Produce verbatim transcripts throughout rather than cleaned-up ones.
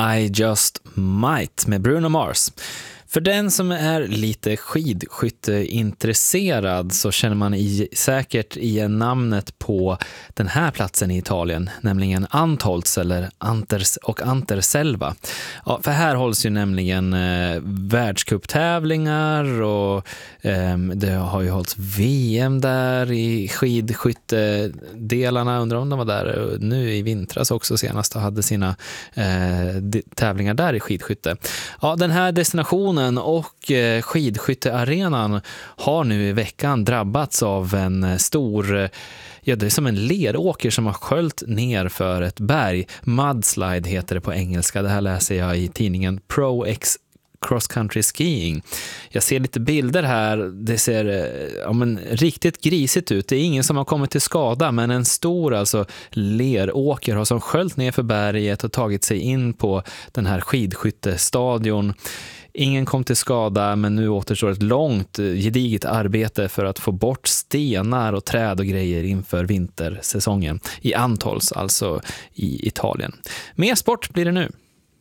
I Just Might med Bruno Mars. För den som är lite skidskytteintresserad så känner man i, säkert igen namnet på den här platsen i Italien, nämligen Antholz eller Anters och Anterselva. Ja, för här hålls ju nämligen eh, världscuptävlingar och eh, det har ju hållits V M där i skidskyttedelarna. Undrar om de var där nu i vintras också senast och hade sina eh, tävlingar där i skidskytte. Ja, den här destinationen och skidskyttearenan har nu i veckan drabbats av en stor, ja det är som en leråker som har sköljt ner för ett berg. Mudslide heter det på engelska. Det här läser jag i tidningen Pro X Cross Country Skiing. Jag ser lite bilder här. Det ser ja, men, riktigt grisigt ut. Det är ingen som har kommit till skada, men en stor alltså leråker har som sköljt ner för berget och tagit sig in på den här skidskyttestadion. Ingen kom till skada, men nu återstår ett långt, gediget arbete för att få bort stenar och träd och grejer inför vintersäsongen i Antholz, alltså i Italien. Mer sport blir det nu.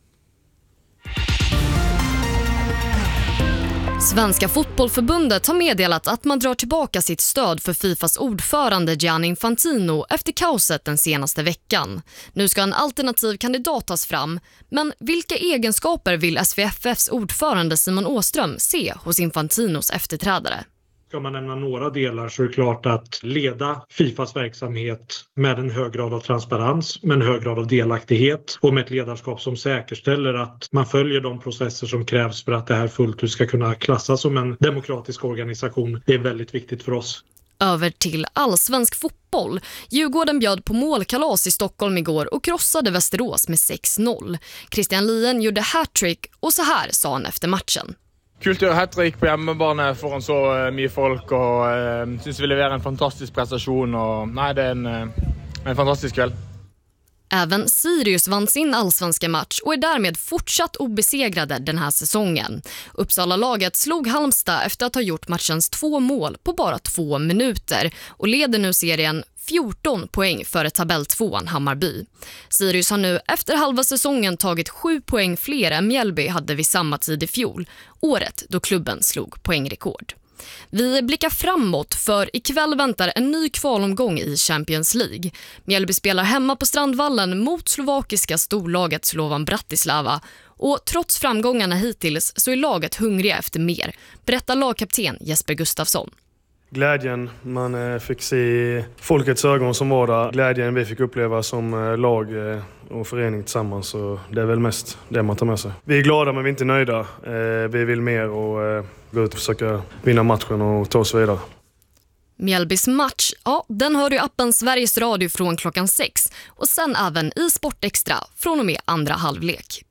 Svenska fotbollförbundet har meddelat att man drar tillbaka sitt stöd för Fifas ordförande Gianni Infantino efter kaoset den senaste veckan. Nu ska en alternativ kandidat tas fram, men vilka egenskaper vill S V F F:s ordförande Simon Åström se hos Infantinos efterträdare? Ska man nämna några delar så är det klart att leda Fifas verksamhet med en hög grad av transparens, med en hög grad av delaktighet och med ett ledarskap som säkerställer att man följer de processer som krävs för att det här fullt ut ska kunna klassas som en demokratisk organisation. Det är väldigt viktigt för oss. Över till allsvensk fotboll. Djurgården bjöd på målkalas i Stockholm igår och krossade Västerås med sex noll. Christian Lien gjorde hattrick och så här sa han efter matchen. Kult å gjøre hat-trick på hjemmebane foran så mye folk, og uh, synes vi leverer en fantastisk prestation, og nei, det er en, uh, en fantastisk kväll. Även Sirius vann sin allsvenska match och är därmed fortsatt obesegrade den här säsongen. Uppsala-laget slog Halmstad efter att ha gjort matchens två mål på bara två minuter och leder nu serien fjorton poäng före tabelltvåan Hammarby. Sirius har nu efter halva säsongen tagit sju poäng fler än Mjällby hade vid samma tid i fjol, året då klubben slog poängrekord. Vi blickar framåt för ikväll väntar en ny kvalomgång i Champions League. Mjällby spelar hemma på Strandvallen mot slovakiska storlaget Slovan Bratislava och trots framgångarna hittills så är laget hungriga efter mer, berättar lagkapten Jesper Gustafsson. Glädjen man fick se folkets ögon som var där. Glädjen vi fick uppleva som lag och förening tillsammans. Så det är väl mest det man tar med sig. Vi är glada men vi är inte nöjda. Vi vill mer och gå ut och försöka vinna matchen och ta oss vidare. Mjällbys match, ja, den hör du appen Sveriges Radio från klockan sex och sen även i Sportextra från och med andra halvlek.